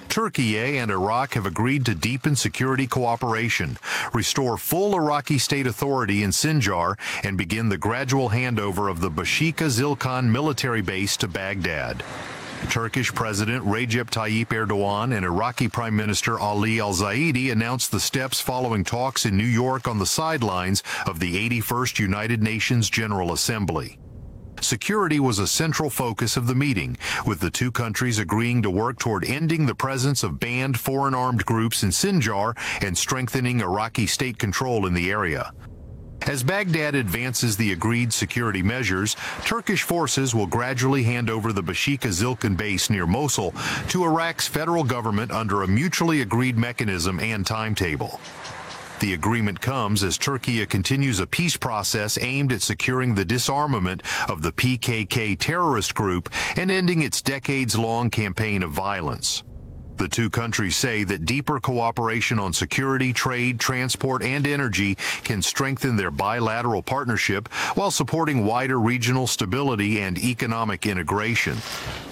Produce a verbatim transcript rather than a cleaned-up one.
Turkey and Iraq have agreed to deepen security cooperation, restore full Iraqi state authority in Sinjar, and begin the gradual handover of the Bashika Zilkan military base to Baghdad. Turkish President Recep Tayyip Erdogan and Iraqi Prime Minister Ali al-Zaidi announced the steps following talks in New York on the sidelines of the eighty-first United Nations General Assembly. Security was a central focus of the meeting, with the two countries agreeing to work toward ending the presence of banned foreign armed groups in Sinjar and strengthening Iraqi state control in the area. As Baghdad advances the agreed security measures, Turkish forces will gradually hand over the Bashika Zilkan base near Mosul to Iraq's federal government under a mutually agreed mechanism and timetable. The agreement comes as Turkey continues a peace process aimed at securing the disarmament of the P K K terrorist group and ending its decades-long campaign of violence. The two countries say that deeper cooperation on security, trade, transport, and energy can strengthen their bilateral partnership while supporting wider regional stability and economic integration.